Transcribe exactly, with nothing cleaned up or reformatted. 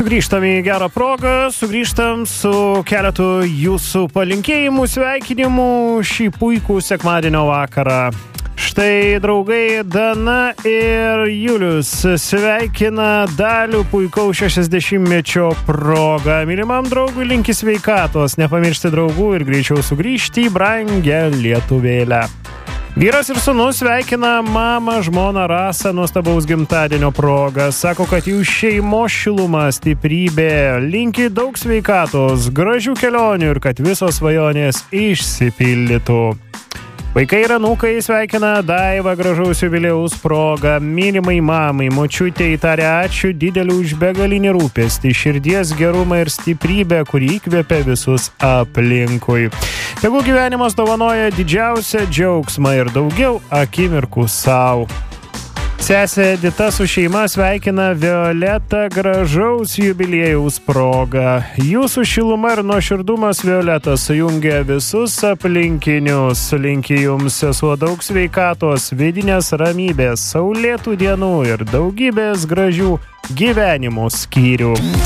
Sugrįžtam į gerą progą, sugrįžtam su keletu jūsų palinkėjimų, sveikinimų šį puikų sekmadienio vakarą. Štai draugai Dana ir Julius sveikina Dalių puikaus šešiasdešimtmečio progą. Mylimam draugui linki sveikatos, nepamiršti draugų ir greičiau sugrįžti į brangią lietuvėlę. Vyras ir sūnus sveikina mamą, žmoną Rasą nuostabaus gimtadienio progą. Sako, kad jų šeimos šiluma, stiprybė, linki daug sveikatos, gražių kelionių ir kad visos svajonės išsipildytų. Vaikai ir anūkai sveikina Daivą gražaus jubiliejaus progą. Mylimai mamai, močiutei taria ačiū dideliu už begalinį rūpestį, širdies gerumą ir stiprybę, kuri įkvepia visus aplinkui. Tegu gyvenimas dovanoja didžiausią džiaugsmą ir daugiau akimirkų sau. Sesė Edita su šeima sveikina Violetą gražaus jubiliejaus progą. Jūsų šiluma ir nuoširdumas, Violeta, sujungia visus aplinkinius. Linki jums, sesuo, daug sveikatos, vidinės ramybės, saulėtų dienų ir daugybės gražių gyvenimo skyrių.